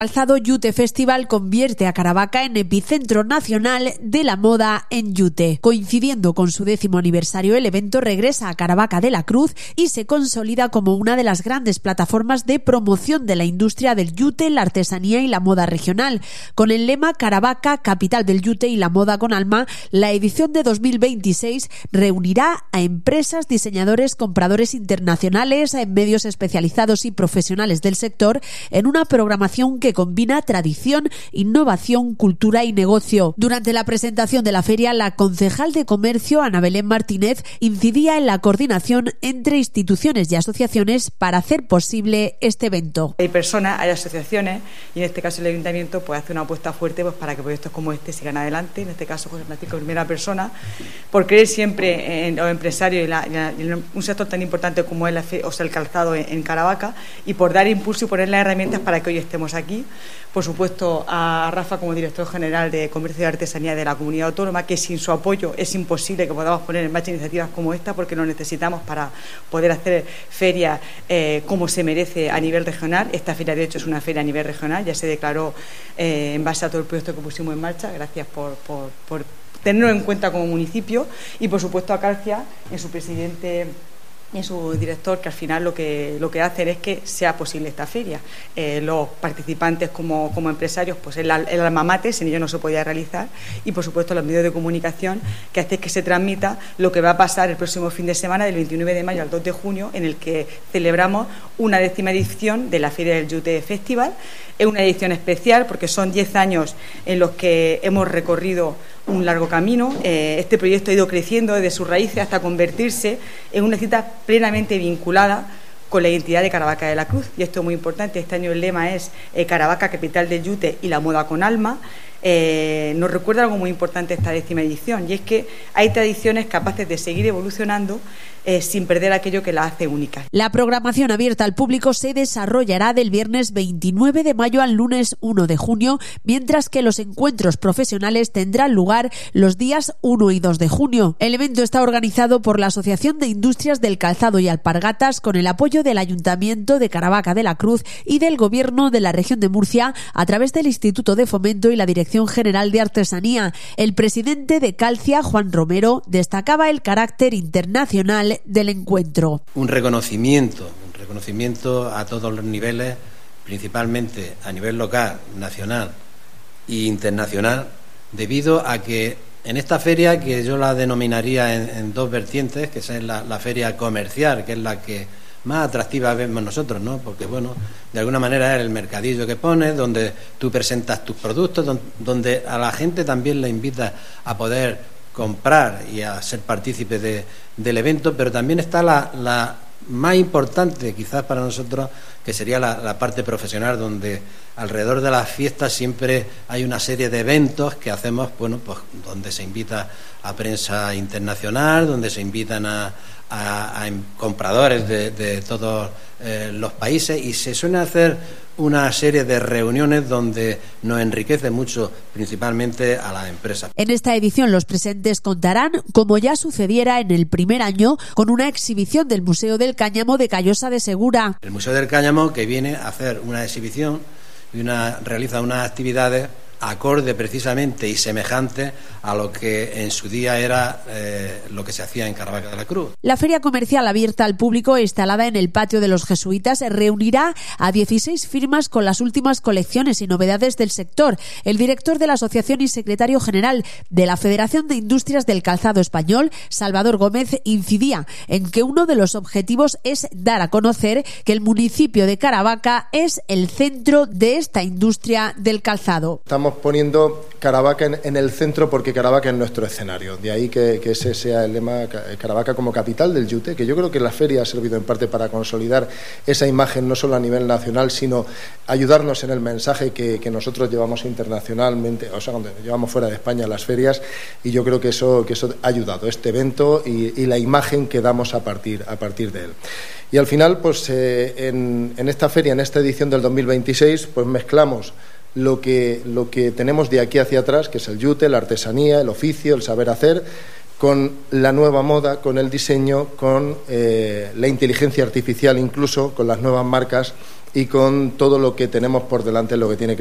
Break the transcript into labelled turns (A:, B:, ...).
A: Calzado Yute Festival convierte a Caravaca en epicentro nacional de la moda en yute. Coincidiendo con su 10º aniversario, el evento regresa a Caravaca de la Cruz y se consolida como una de las grandes plataformas de promoción de la industria del yute, la artesanía y la moda regional. Con el lema Caravaca, capital del yute y la moda con alma, la edición de 2026 reunirá a empresas, diseñadores, compradores internacionales, a medios especializados y profesionales del sector en una programación que combina tradición, innovación, cultura y negocio. Durante la presentación de la feria, la concejal de Comercio, Ana Belén Martínez, incidía en la coordinación entre instituciones y asociaciones para hacer posible este evento.
B: Hay personas, hay asociaciones y en este caso el Ayuntamiento pues hace una apuesta fuerte pues para que proyectos como este sigan adelante. En este caso José Francisco, primera persona, por creer siempre en los empresarios y en un sector tan importante como es el calzado en Caravaca, y por dar impulso y poner las herramientas para que hoy estemos aquí. Por supuesto, a Rafa como director general de Comercio y Artesanía de la Comunidad Autónoma, que sin su apoyo es imposible que podamos poner en marcha iniciativas como esta, porque lo necesitamos para poder hacer ferias como se merece a nivel regional. Esta feria, de hecho, es una feria a nivel regional, ya se declaró en base a todo el proyecto que pusimos en marcha. Gracias por tenerlo en cuenta como municipio, y por supuesto a Calcia, en su presidente y en su director, que al final lo que hacen es que sea posible esta feria. Los participantes como empresarios, pues el alma mater, sin ello no se podía realizar, y por supuesto los medios de comunicación que hacen que se transmita lo que va a pasar el próximo fin de semana, del 29 de mayo al 2 de junio, en el que celebramos una 10ª edición de la Feria del Yute Festival. Es una edición especial porque son 10 años en los que hemos recorrido un largo camino. Este proyecto ha ido creciendo desde sus raíces hasta convertirse en una cita plenamente vinculada con la identidad de Caravaca de la Cruz, y esto es muy importante. Este año el lema es Caravaca, capital del yute y la moda con alma. Nos recuerda algo muy importante esta 10ª edición, y es que hay tradiciones capaces de seguir evolucionando sin perder aquello que la hace única.
A: La programación abierta al público se desarrollará del viernes 29 de mayo al lunes 1 de junio, mientras que los encuentros profesionales tendrán lugar los días 1 y 2 de junio. El evento está organizado por la Asociación de Industrias del Calzado y Alpargatas, con el apoyo del Ayuntamiento de Caravaca de la Cruz y del Gobierno de la Región de Murcia, a través del Instituto de Fomento y la Dirección General de Artesanía. El presidente de Calcia, Juan Romero, destacaba el carácter internacional del encuentro.
C: Un reconocimiento a todos los niveles, principalmente a nivel local, nacional e internacional, debido a que en esta feria, que yo la denominaría en dos vertientes, que es la feria comercial, que es la que más atractiva vemos nosotros, ¿no? Porque, bueno, de alguna manera es el mercadillo que pones, donde tú presentas tus productos, donde a la gente también la invitas a poder comprar y a ser partícipe del evento, pero también está la más importante quizás para nosotros, que sería la parte profesional, donde alrededor de las fiestas siempre hay una serie de eventos que hacemos, bueno, pues donde se invita a prensa internacional, donde se invitan a compradores de todos los países, y se suele hacer una serie de reuniones donde nos enriquece mucho, principalmente a las empresas.
A: En esta edición los presentes contarán, como ya sucediera en el primer año, con una exhibición del Museo del Cáñamo de Callosa de Segura.
C: El Museo del Cáñamo, que viene a hacer una exhibición y realiza unas actividades acorde precisamente y semejante a lo que en su día era lo que se hacía en Caravaca de la Cruz.
A: La feria comercial abierta al público, instalada en el patio de los Jesuitas, reunirá a 16 firmas con las últimas colecciones y novedades del sector. El director de la asociación y secretario general de la Federación de Industrias del Calzado Español, Salvador Gómez, incidía en que uno de los objetivos es dar a conocer que el municipio de Caravaca es el centro de esta industria del calzado.
D: Estamos poniendo Caravaca en el centro porque Caravaca es nuestro escenario. De ahí que ese sea el lema, Caravaca como capital del yute, que yo creo que la feria ha servido en parte para consolidar esa imagen, no solo a nivel nacional, sino ayudarnos en el mensaje que nosotros llevamos internacionalmente, o sea, cuando llevamos fuera de España las ferias, y yo creo que eso ha ayudado, este evento y la imagen que damos a partir de él. Y al final, pues en esta feria, en esta edición del 2026, pues mezclamos lo que tenemos de aquí hacia atrás, que es el yute, la artesanía, el oficio, el saber hacer, con la nueva moda, con el diseño, con la inteligencia artificial, incluso con las nuevas marcas y con todo lo que tenemos por delante, lo que tiene que